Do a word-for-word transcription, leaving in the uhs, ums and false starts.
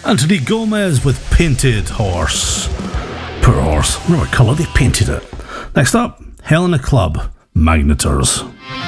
Anthony Gomez with Painted Horse. Poor horse. Whatever colour they painted it. Next up, Hell in a Club, Magnetars.